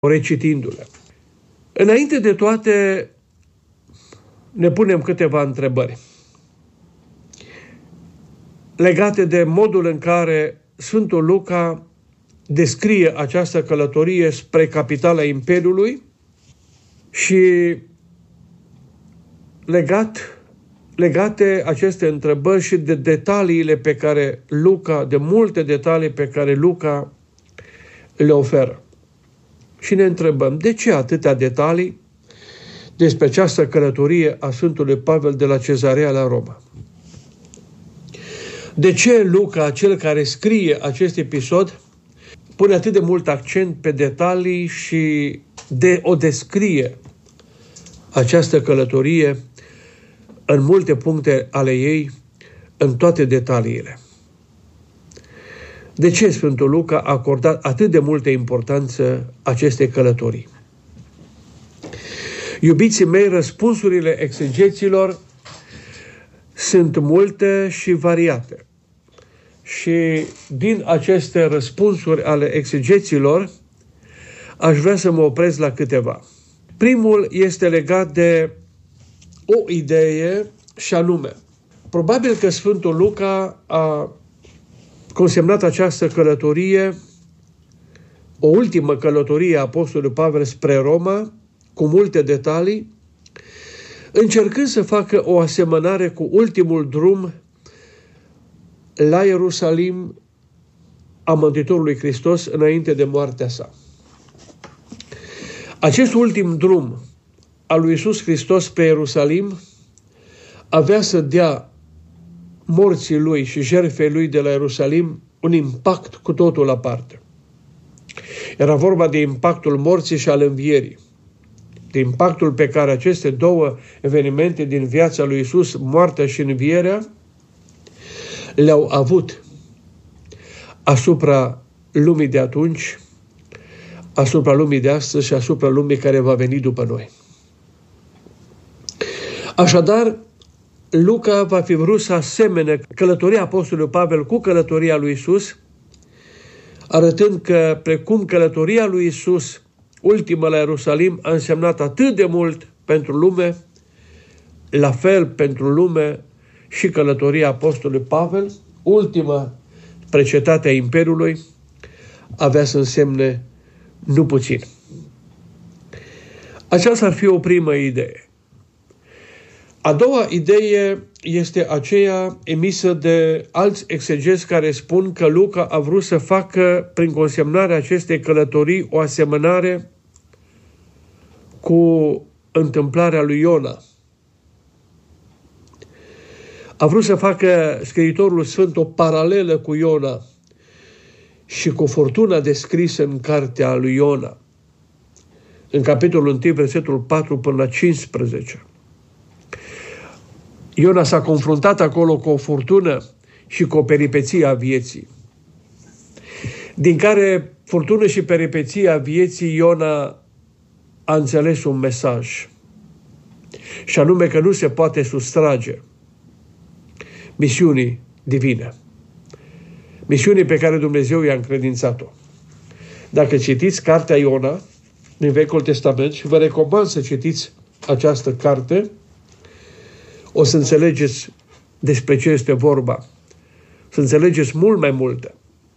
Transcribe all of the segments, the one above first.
recitindu-le. Înainte de toate, ne punem câteva întrebări legate de modul în care Sfântul Luca descrie această călătorie spre capitala Imperiului și legate aceste întrebări și de detaliile pe care Luca, de multe detalii pe care Luca le oferă. Și ne întrebăm, de ce atâtea detalii despre această călătorie a Sfântului Pavel de la Cezarea la Roma? De ce Luca, cel care scrie acest episod, pune atât de mult accent pe detalii și o descrie această călătorie în multe puncte ale ei, în toate detaliile? De ce Sfântul Luca a acordat atât de multă importanță acestei călătorii? Iubiții mei, răspunsurile exegeților sunt multe și variate. Și din aceste răspunsuri ale exegeților aș vrea să mă opresc la câteva. Primul este legat de o idee și anume, probabil că Sfântul Luca a consemnat această călătorie, o ultimă călătorie a Apostolului Pavel spre Roma, cu multe detalii, încercând să facă o asemănare cu ultimul drum la Ierusalim a Mântuitorului Hristos înainte de moartea sa. Acest ultim drum al lui Iisus Hristos pe Ierusalim avea să dea morții lui și jertfei lui de la Ierusalim un impact cu totul aparte. Era vorba de impactul morții și al învierii, de impactul pe care aceste două evenimente din viața lui Iisus, moartea și învierea, le-au avut asupra lumii de atunci, asupra lumii de astăzi și asupra lumii care va veni după noi. Așadar, Luca va fi vrut să asemene călătoria Apostolului Pavel cu călătoria lui Iisus, arătând că, precum călătoria lui Iisus, ultima la Ierusalim, a însemnat atât de mult pentru lume, la fel pentru lume și călătoria Apostolului Pavel, ultima spre cetatea Imperiului, avea să însemne nu puțin. Aceasta ar fi o primă idee. A doua idee este aceea emisă de alți exegezi care spun că Luca a vrut să facă, prin consemnarea acestei călătorii, o asemănare cu întâmplarea lui Iona. A vrut să facă scriitorul Sfânt o paralelă cu Iona și cu furtuna descrisă în cartea lui Iona, în capitolul 1, versetul 4 până la 15. Iona s-a confruntat acolo cu o furtună și cu o peripeție a vieții, din care furtună și peripeție a vieții Iona a înțeles un mesaj, și anume că nu se poate sustrage misiunii divine, misiunii pe care Dumnezeu i-a încredințat-o. Dacă citiți cartea Iona din Vechiul Testament, și vă recomand să citiți această carte, o să înțelegeți despre ce este vorba, să înțelegeți mult mai multe.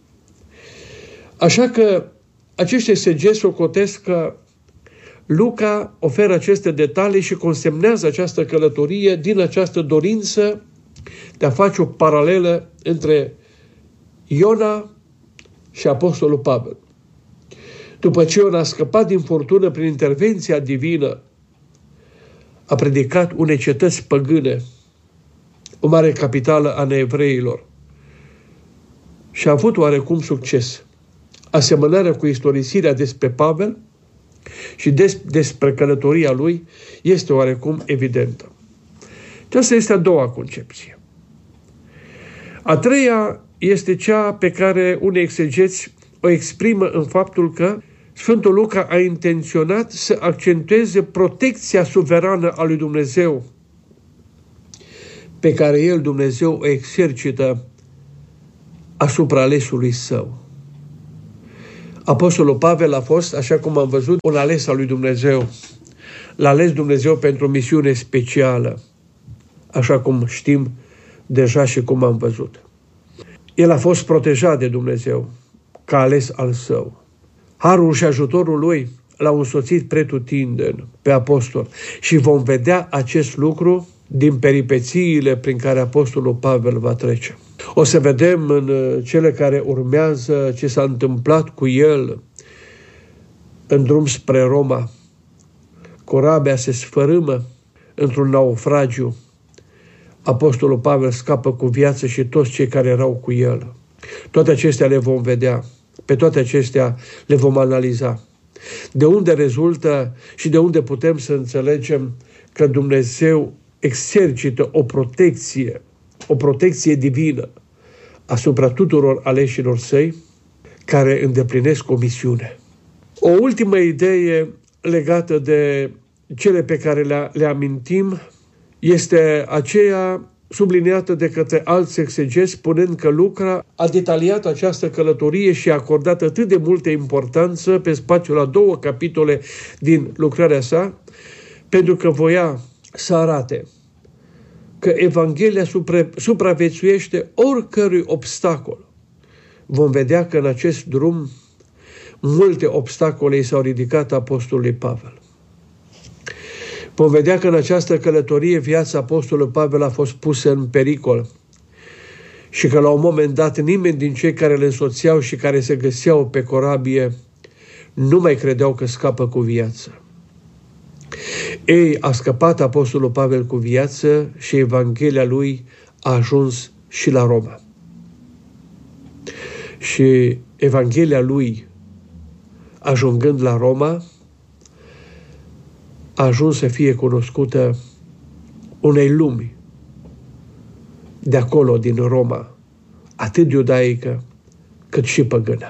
Așa că acești exegezi socotesc că Luca oferă aceste detalii și consemnează această călătorie din această dorință de a face o paralelă între Iona și Apostolul Pavel. După ce Iona a scăpat din furtună prin intervenția divină, a predicat unei cetăți păgâne, o mare capitală a neevreilor, și a avut oarecum succes. Asemănarea cu istorisirea despre Pavel și despre călătoria lui este oarecum evidentă. Aceasta este a doua concepție. A treia este cea pe care unii exegeți o exprimă în faptul că Sfântul Luca a intenționat să accentueze protecția suverană a lui Dumnezeu, pe care El, Dumnezeu, o exercită asupra alesului Său. Apostolul Pavel a fost, așa cum am văzut, un ales al lui Dumnezeu. L-a ales Dumnezeu pentru o misiune specială, așa cum știm deja și cum am văzut. El a fost protejat de Dumnezeu ca ales al său. Harul și ajutorul lui l-au însoțit pretutindeni pe apostol și vom vedea acest lucru din peripețiile prin care apostolul Pavel va trece. O să vedem în cele care urmează ce s-a întâmplat cu el în drum spre Roma. Corabia se sfărâmă într-un naufragiu. Apostolul Pavel scapă cu viață și toți cei care erau cu el. Toate acestea le vom vedea, pe toate acestea le vom analiza. De unde rezultă și de unde putem să înțelegem că Dumnezeu exercită o protecție divină asupra tuturor aleșilor săi care îndeplinesc o misiune. O ultimă idee legată de cele pe care le amintim este aceea subliniată de către alți exegezi, spunând că Luca a detaliat această călătorie și a acordat atât de multă importanță pe spațiul a 2 capitole din lucrarea sa, pentru că voia să arate că Evanghelia supraviețuiește oricărui obstacol. Vom vedea că în acest drum multe obstacole i s-au ridicat apostolului Pavel. Vom vedea că în această călătorie viața apostolului Pavel a fost pusă în pericol și că la un moment dat nimeni din cei care îl însoțeau și care se găseau pe corabie nu mai credeau că scapă cu viață. Ei, a scăpat apostolul Pavel cu viață și Evanghelia lui a ajuns și la Roma. Și Evanghelia lui, ajungând la Roma, a ajuns să fie cunoscută unei lumi de acolo, din Roma, atât iudaică cât și păgână.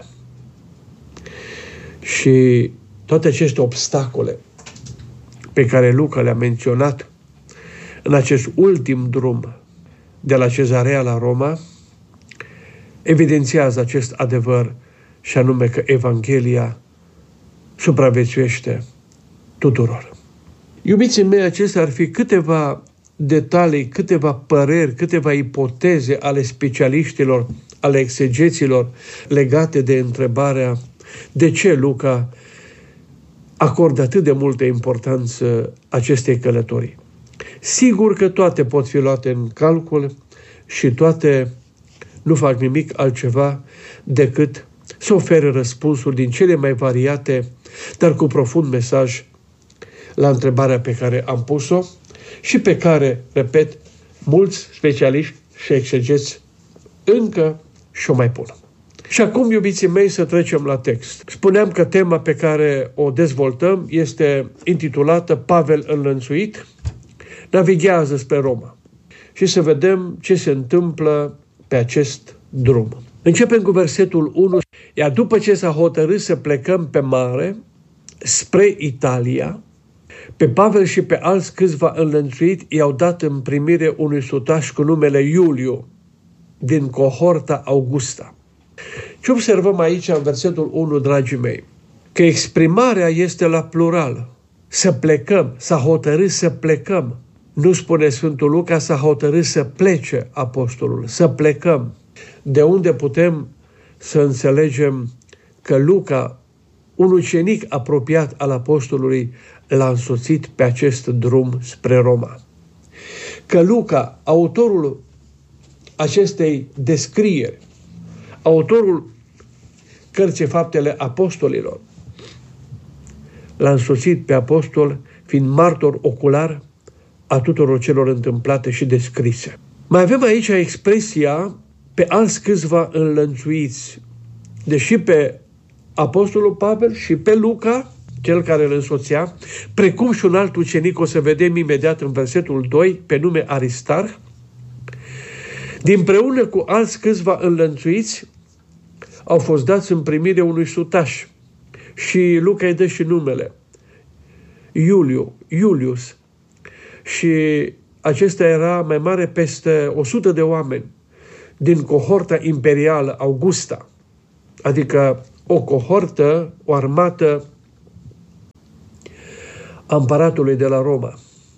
Și toate aceste obstacole pe care Luca le-a menționat în acest ultim drum de la Cezarea la Roma, evidențiază acest adevăr și anume că Evanghelia supraviețuiește tuturor. Iubiții mei, acestea ar fi câteva detalii, câteva păreri, câteva ipoteze ale specialiștilor, ale exegeților legate de întrebarea de ce Luca acordă atât de multă importanță acestei călătorii. Sigur că toate pot fi luate în calcul și toate nu fac nimic altceva decât să ofere răspunsuri din cele mai variate, dar cu profund mesaj la întrebarea pe care am pus-o și pe care, repet, mulți specialiști și exegeți încă și-o mai pun. Și acum, iubiții mei, să trecem la text. Spuneam că tema pe care o dezvoltăm este intitulată Pavel înlănțuit, navighează spre Roma. Și să vedem ce se întâmplă pe acest drum. Începem cu versetul 1. Iar după ce s-a hotărât să plecăm pe mare spre Italia, pe Pavel și pe alți câțiva înlănțuit i-au dat în primire unui sutaș cu numele Iuliu, din cohorta Augusta. Ce observăm aici în versetul 1, dragii mei? Că exprimarea este la plural. Să plecăm, s-a hotărât să plecăm. Nu spune Sfântul Luca, s-a hotărât să plece apostolul, să plecăm. De unde putem să înțelegem că Luca, un ucenic apropiat al apostolului, l-a însoțit pe acest drum spre Roma. Că Luca, autorul acestei descrieri, autorul cărții Faptele Apostolilor, l-a însoțit pe apostol fiind martor ocular a tuturor celor întâmplate și descrise. Mai avem aici expresia pe alți câțiva înlănțuiți, deși pe apostolul Pavel și pe Luca, cel care îl însoțea, precum și un alt ucenic, o să vedem imediat în versetul 2, pe nume Aristarh, dinpreună cu alți câțiva înlănțuiți, au fost dați în primire unui sutaș. Și Luca îi dă și numele. Iulius. Și acesta era mai mare peste 100 de oameni din cohorta imperială Augusta, adică o cohortă, o armată a împăratului de la Roma.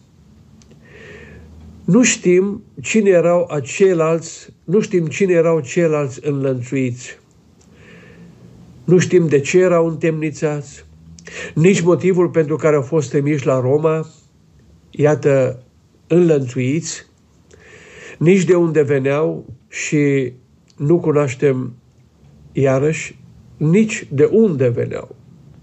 Nu știm cine erau ceilalți înlănțuiți. Nu știm de ce erau întemnițați, nici motivul pentru care au fost trimiși la Roma, iată, înlănțuiți, nici de unde veneau și nu cunoaștem iarăși nici de unde veneau.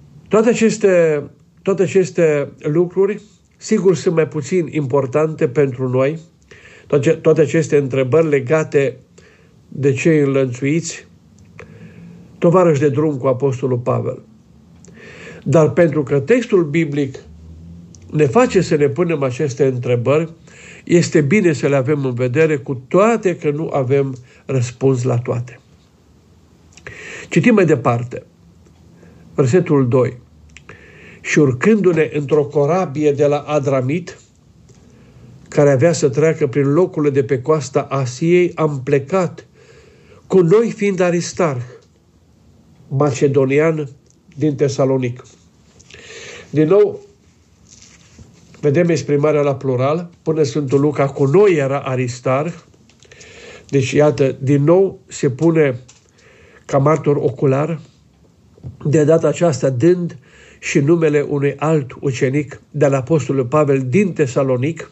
Toate aceste lucruri, sigur, sunt mai puțin importante pentru noi, toate aceste întrebări legate de cei înlănțuiți, tovarăși de drum cu Apostolul Pavel. Dar pentru că textul biblic ne face să ne punem aceste întrebări, este bine să le avem în vedere, cu toate că nu avem răspuns la toate. Citim mai departe. Versetul 2. Și urcându-ne într-o corabie de la Adramit, care avea să treacă prin locurile de pe coasta Asiei, am plecat, cu noi fiind Aristarh, macedonian din Tesalonic. Din nou, vedem exprimarea la plural, până Sfântul Luca, cu noi era Aristarh. Deci, iată, din nou se pune ca martor ocular, de data aceasta dând și numele unui alt ucenic de la Apostolul Pavel din Tesalonic.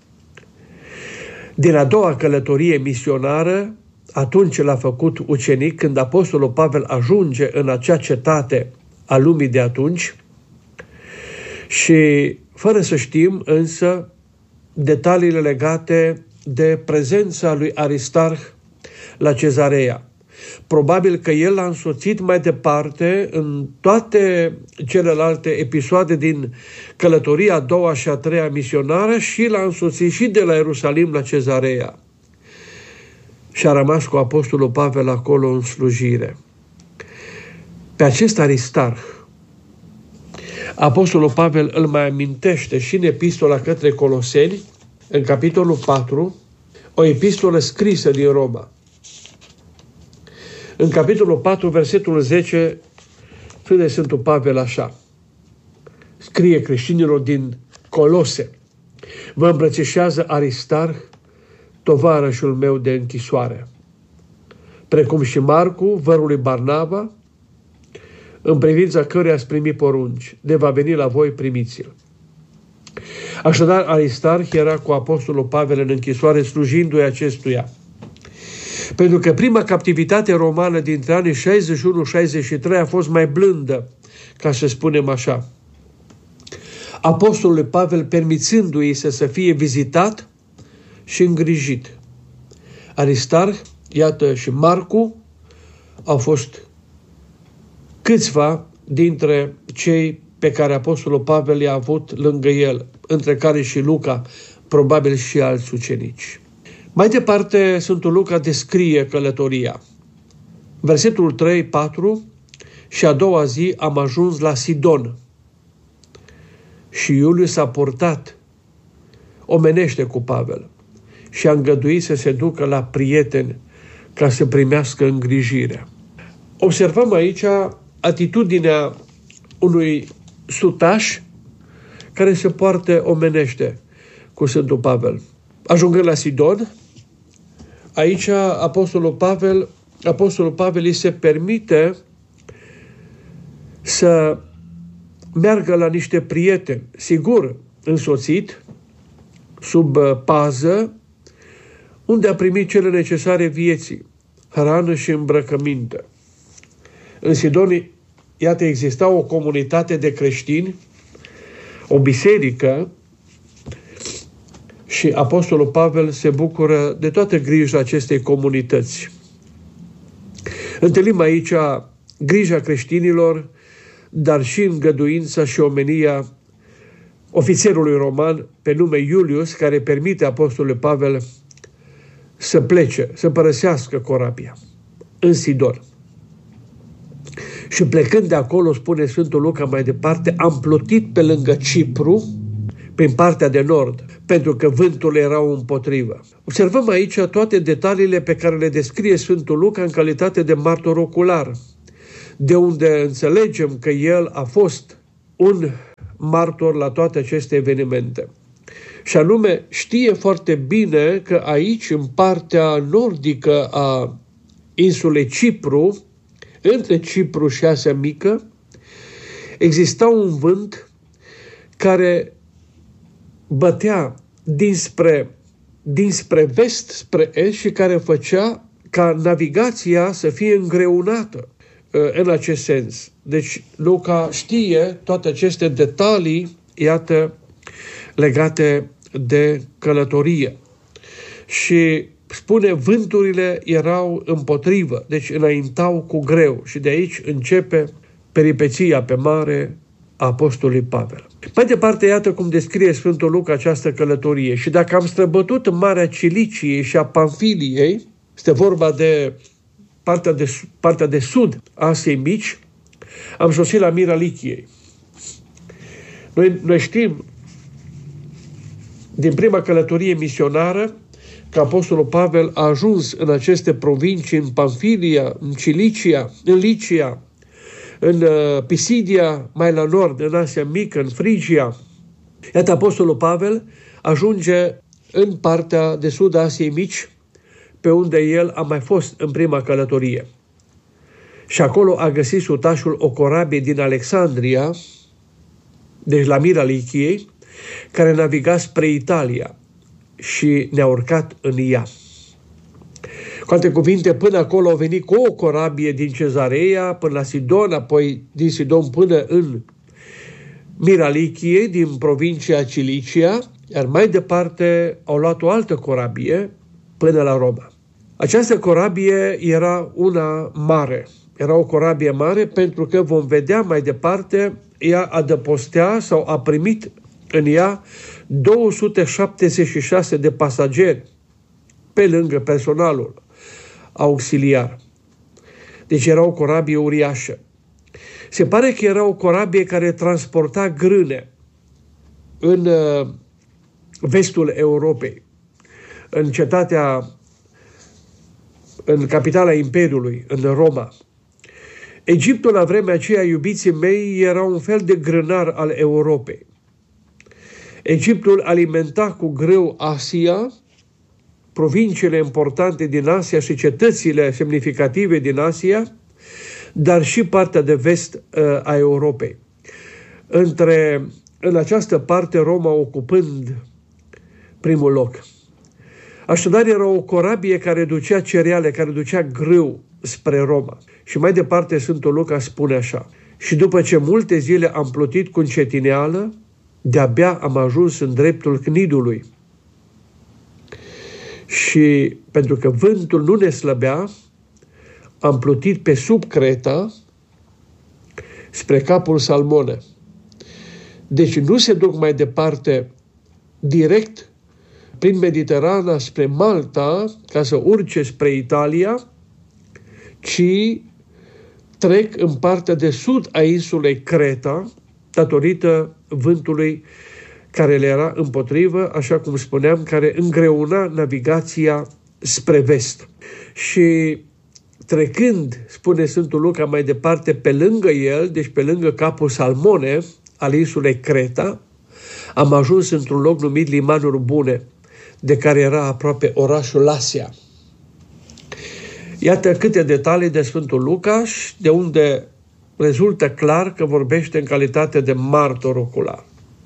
Din a doua călătorie misionară, atunci l-a făcut ucenic, când Apostolul Pavel ajunge în acea cetate a lumii de atunci, și fără să știm însă detaliile legate de prezența lui Aristarh la Cezarea. Probabil că el l-a însoțit mai departe în toate celelalte episoade din călătoria a doua și a treia misionară și l-a însoțit și de la Ierusalim la Cezarea. Și a rămas cu Apostolul Pavel acolo în slujire. Pe acest Aristarh, Apostolul Pavel îl mai amintește și în epistola către Coloseni, în capitolul 4, o epistolă scrisă din Roma. În capitolul 4, versetul 10, spune Sfântul Pavel așa: scrie creștinilor din Colose: vă îmbrățișează Aristarh, tovarășul meu de închisoare, precum și Marcu, vărul lui Barnaba, în privința căruia ați primit porunci, de va veni la voi, primiți-l. Așadar, Aristarh era cu Apostolul Pavel în închisoare, slujindu-i acestuia. Pentru că prima captivitate romană dintre anii 61-63 a fost mai blândă, ca să spunem așa. Apostolul Pavel permițându-i să fie vizitat și îngrijit. Aristarh, iată, și Marcu au fost câțiva dintre cei pe care Apostolul Pavel i-a avut lângă el, între care și Luca, probabil și alți ucenici. Mai departe, Sfântul Luca descrie călătoria. Versetul 3-4: și a doua zi am ajuns la Sidon. Și Iuliu s-a purtat omenește cu Pavel și a îngăduit să se ducă la prieteni ca să primească îngrijirea. Observăm aici atitudinea unui sutaș care se poartă omenește cu Sfântul Pavel. Ajungând la Sidon, aici Apostolul Pavel îi se permite să meargă la niște prieteni, sigur, însoțit, sub pază, unde a primit cele necesare vieții, hrană și îmbrăcăminte. În Sidon, iată, exista o comunitate de creștini, o biserică, și Apostolul Pavel se bucură de toată grija acestei comunități. Întâlnim aici grija creștinilor, dar și îngăduința și omenia ofițerului roman pe nume Iulius, care permite Apostolului Pavel să plece, să părăsească corabia în Sidon. Și plecând de acolo, spune Sfântul Luca mai departe, am plutit pe lângă Cipru, prin partea de nord, pentru că vântul era împotrivă. Observăm aici toate detaliile pe care le descrie Sfântul Luca în calitate de martor ocular. de unde înțelegem că el a fost un martor la toate aceste evenimente. Și anume, știe foarte bine că aici, în partea nordică a insulei Cipru, între Cipru și Asia Mică, exista un vânt care bătea dinspre vest spre est și care făcea ca navigația să fie îngreunată în acest sens. Deci Luca știe toate aceste detalii, iată, legate de călătorie. Și spune, vânturile erau împotrivă, deci înaintau cu greu. Și de aici începe peripeția pe mare a apostolului Pavel. Mai departe, iată cum descrie Sfântul Luca această călătorie. Și dacă am străbătut în Marea Ciliciei și a Pamfiliei, este vorba de partea de sud a Asiei Mici, am sosit la Mira Lichiei. Noi știm din prima călătorie misionară că apostolul Pavel a ajuns în aceste provincii, în Pamfilia, în Cilicia, în Licia, în Pisidia, mai la nord, în Asia Mică, în Frigia. Iată, apostolul Pavel ajunge în partea de sud a Asiei Mici, pe unde el a mai fost în prima călătorie. Și acolo a găsit sutașul o corabie din Alexandria, deci la Mira Lichiei, care naviga spre Italia și ne-a urcat în ea. Cu alte cuvinte, până acolo au venit cu o corabie din Cezarea până la Sidon, apoi din Sidon până în Mira Lichiei, din provincia Cilicia, iar mai departe au luat o altă corabie până la Roma. Această corabie era una mare. Era o corabie mare pentru că vom vedea mai departe, ea adăpostea sau a primit în ea 276 de pasageri pe lângă personalul auxiliar. Deci era o corabie uriașă. Se pare că era o corabie care transporta grâne în vestul Europei, în capitala Imperiului, în Roma. Egiptul la vremea aceea, iubiții mei, era un fel de grânar al Europei. Egiptul alimenta cu greu Asia, provinciile importante din Asia și cetățile semnificative din Asia, dar și partea de vest a Europei. În această parte, Roma ocupând primul loc. Așadar, era o corabie care ducea cereale, care ducea grâu spre Roma. Și mai departe, Sfântul Luca spune așa: și după ce multe zile am plutit cu încetineală, de-abia am ajuns în dreptul Cnidului. Și pentru că vântul nu ne slăbea, am plutit pe sub Creta spre capul Salmone. Deci nu se duc mai departe direct prin Mediterana spre Malta ca să urce spre Italia, ci trec în partea de sud a insulei Creta, datorită vântului care le era împotrivă, așa cum spuneam, care îngreuna navigația spre vest. Și trecând, spune Sfântul Luca mai departe, pe lângă el, deci pe lângă capul Salmone al insulei Creta, am ajuns într-un loc numit Limanuri Bune, de care era aproape orașul Lasia. Iată câte detalii de Sfântul Luca, de unde rezultă clar că vorbește în calitate de martor ocular.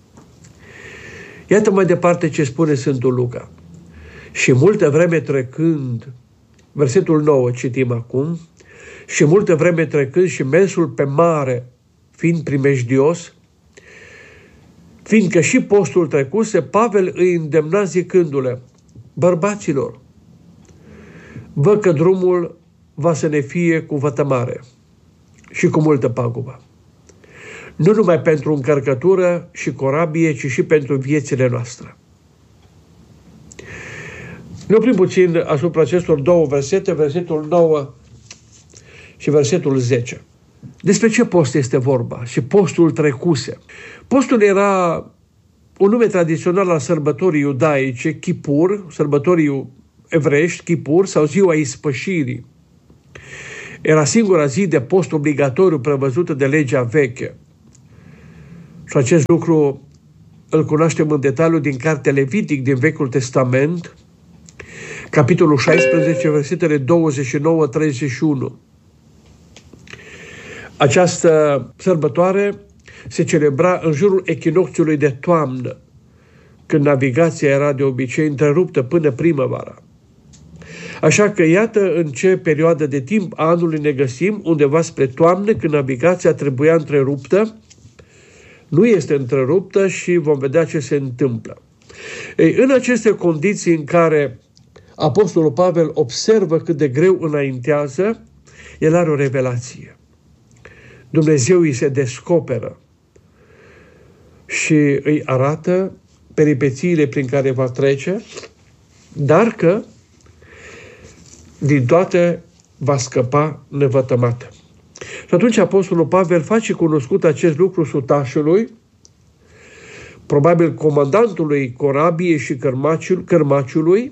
Iată mai departe ce spune Sfântul Luca. Și multă vreme trecând, versetul 9 citim acum, și multă vreme trecând și mersul pe mare fiind primejdios, fiindcă și postul trecuse, Pavel îi îndemna zicându-le: bărbaților, văd că drumul va să ne fie cu vătămare și cu multă pagubă. Nu numai pentru încărcătură și corabie, ci și pentru viețile noastre. Ne oprim puțin asupra acestor două versete, versetul 9 și versetul 10. Despre ce post este vorba? Și postul trecuse. Postul era un nume tradițional al sărbătorii iudaice, Chipur, sărbătorii evreiești, Chipur, sau ziua ispășirii. Era singura zi de post obligatoriu prevăzută de legea veche. Și acest lucru îl cunoaștem în detaliu din cartea Levitic din Vechiul Testament, capitolul 16, versetele 29-31. Această sărbătoare se celebra în jurul echinocțiului de toamnă, când navigația era de obicei întreruptă până primăvara. Așa că iată în ce perioadă de timp a anului ne găsim, undeva spre toamnă, când navigația trebuia întreruptă. Nu este întreruptă și vom vedea ce se întâmplă. Ei, în aceste condiții în care Apostolul Pavel observă cât de greu înaintează, el are o revelație. Dumnezeu îi se descoperă și îi arată peripețiile prin care va trece, dar că din toate va scăpa nevătămată. Și atunci Apostolul Pavel face cunoscut acest lucru sutașului, probabil comandantului corabiei și cărmaciului,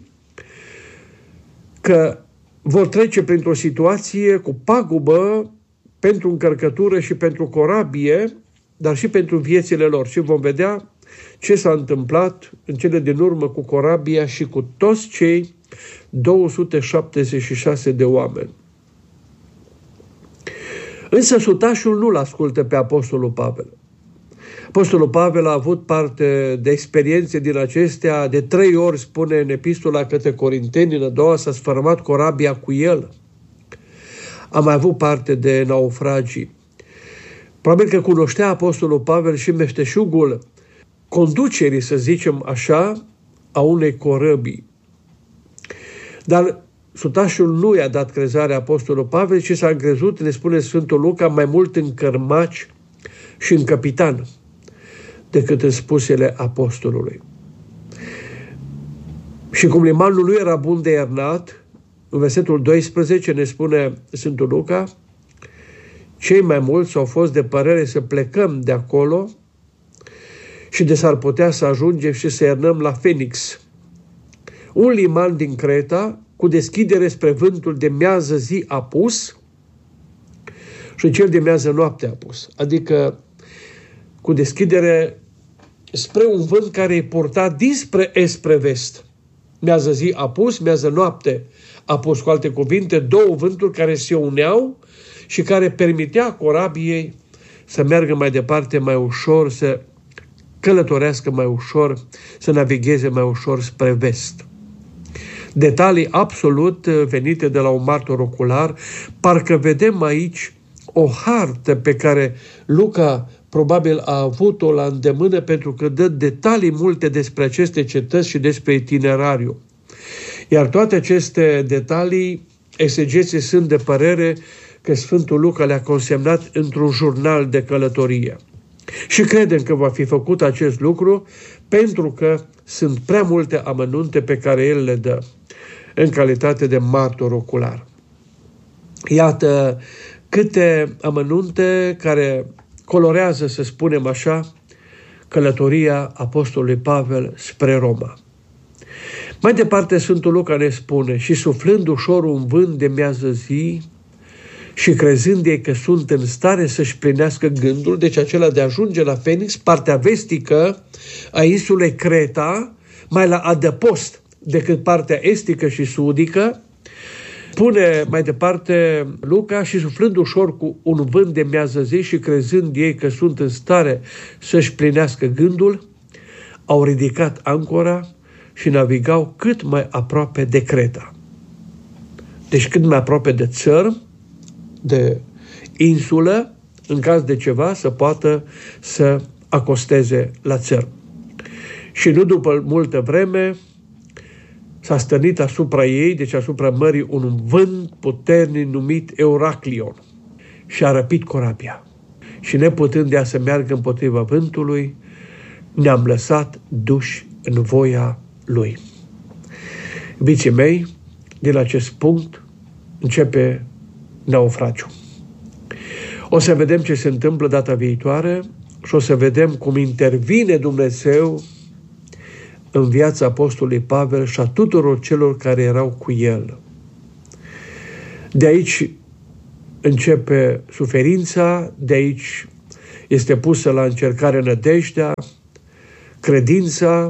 că vor trece printr-o situație cu pagubă pentru încărcătură și pentru corabie, dar și pentru viețile lor. Și vom vedea ce s-a întâmplat în cele din urmă cu corabia și cu toți cei 276 de oameni. Însă sutașul nu-l ascultă pe Apostolul Pavel. Apostolul Pavel a avut parte de experiențe din acestea, de 3 ori, spune în epistola către Corinteni, în a doua s-a sfărâmat corabia cu el. A mai avut parte de naufragii. Probabil că cunoștea Apostolul Pavel și meșteșugul conducerii, să zicem așa, a unei corăbii. Dar sutașul nu i-a dat crezare Apostolul Pavel, ci s-a încrezut, ne spune Sfântul Luca, mai mult în cărmaci și în capitan decât în spusele apostolului. Și cum limanul lui era bun de iernat, în versetul 12 ne spune Sfântul Luca, cei mai mulți au fost de părere să plecăm de acolo și de s-ar putea să ajungem și să iernăm la Fenix, un liman din Creta, cu deschidere spre vântul de miază zi apus și cel de miază noapte apus. Adică cu deschidere spre un vânt care îi purta dinspre est spre vest. Miază zi apus, miază noapte apus, cu alte cuvinte, 2 vânturi care se uneau și care permitea corabiei să meargă mai departe, mai ușor, să călătorească mai ușor, să navigheze mai ușor spre vest. Detalii absolut venite de la un martor ocular. Parcă vedem aici o hartă pe care Luca probabil a avut-o la îndemână, pentru că dă detalii multe despre aceste cetăți și despre itinerariu. Iar toate aceste detalii, exegeții sunt de părere că Sfântul Luca le-a consemnat într-un jurnal de călătorie. Și credem că va fi făcut acest lucru pentru că sunt prea multe amănunte pe care el le dă în calitate de martor ocular. Iată câte amănunte care colorează, să spunem așa, călătoria Apostolului Pavel spre Roma. Mai departe, Sfântul Luca ne spune, și suflând ușor un vânt de miază zi și crezând ei că sunt în stare să-și plinească gândul, deci acela de a ajunge la Fenix, partea vestică a insulei Creta, mai la adăpost decât partea estică și sudică, pune mai departe Luca, și suflând ușor cu un vânt de miază zi și crezând ei că sunt în stare să-și plinească gândul, au ridicat ancora și navigau cât mai aproape de Creta. Deci cât mai aproape de țărm, de insulă, în caz de ceva, să poată să acosteze la țărm. Și nu după multă vreme s-a stănit asupra ei, deci asupra mării, un vânt puternic numit Euraclion și a răpit corabia. Și neputând ea să meargă împotriva vântului, ne-am lăsat duși în voia lui. Iubiții mei, din acest punct începe naufragiul. O să vedem ce se întâmplă data viitoare și o să vedem cum intervine Dumnezeu în viața Apostolului Pavel și a tuturor celor care erau cu el. De aici începe suferința, de aici este pusă la încercare nădejdea, credința,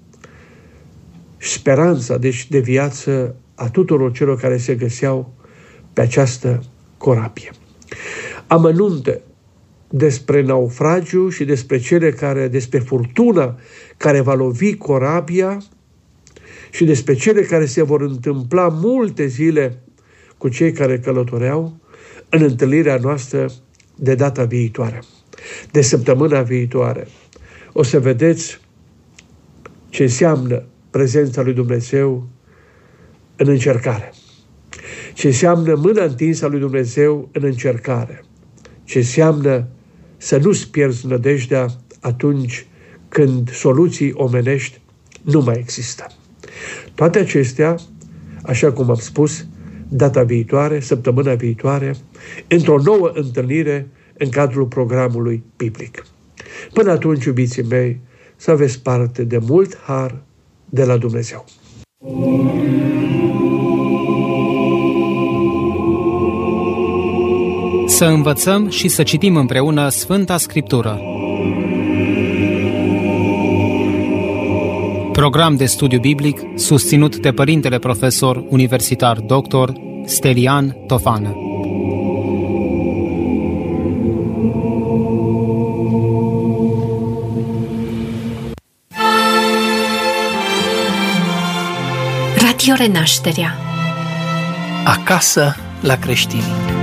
speranța, deci de viață a tuturor celor care se găseau pe această corabie. Amănunte despre naufragiu și despre furtuna care va lovi corabia și despre cele care se vor întâmpla multe zile cu cei care călătoreau în întâlnirea noastră de data viitoare, de săptămâna viitoare. O să vedeți ce înseamnă prezența lui Dumnezeu în încercare, ce înseamnă mâna întinsă a lui Dumnezeu în încercare, ce înseamnă să nu-ți pierzi nădejdea atunci când soluții omenești nu mai există. Toate acestea, așa cum am spus, data viitoare, săptămâna viitoare, într-o nouă întâlnire în cadrul programului biblic. Până atunci, iubiții mei, să aveți parte de mult har de la Dumnezeu. Să învățăm și să citim împreună Sfânta Scriptură. Program de studiu biblic susținut de Părintele Profesor Universitar Dr. Stelian Tofană. Radio Renașterea. Acasă la creștini.